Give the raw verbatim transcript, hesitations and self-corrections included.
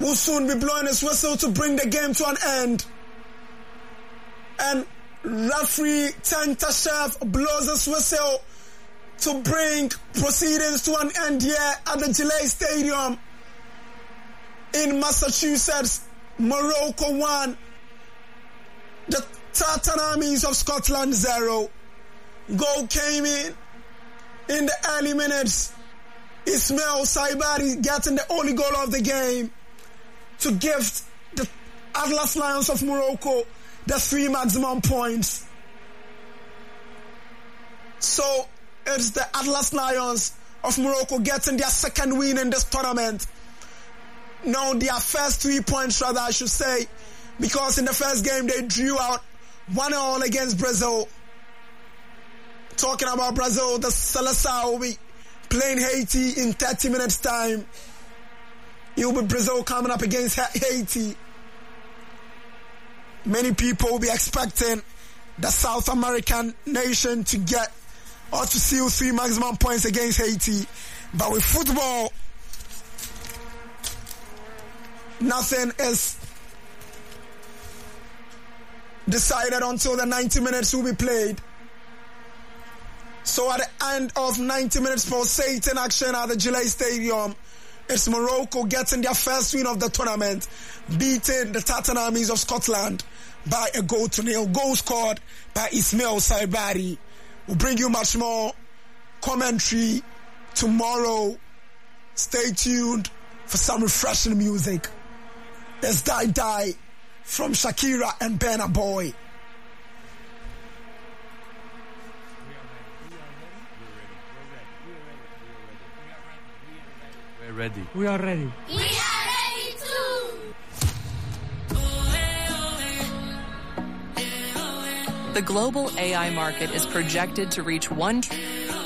will soon be blowing his whistle to bring the game to an end. And referee Tantashev blows his whistle to bring proceedings to an end here at the Gillette Stadium in Massachusetts. Morocco one, the Tartan Armies of Scotland zero. Goal came in in the early minutes. Ismail Saibari getting the only goal of the game to give the Atlas Lions of Morocco the three maximum points. So it's the Atlas Lions of Morocco getting their second win in this tournament. No, their first three points rather I should say, because in the first game they drew out one all against Brazil. Talking about Brazil, the Seleção will be playing Haiti in thirty minutes time. It will be Brazil coming up against Haiti. Many people will be expecting the South American nation to get or to seal three maximum points against Haiti. But with football, nothing is decided until the ninety minutes will be played. So at the end of ninety minutes pulsating action at the Gillette Stadium, it's Morocco getting their first win of the tournament, beating the Tartan Armies of Scotland by a goal to nil. Goal scored by Ismail Saibari. We'll bring you much more commentary tomorrow. Stay tuned for some refreshing music. There's Die Die from Shakira and Burna Boy. We're ready. We are ready. We are ready too. The global A I market is projected to reach one trillion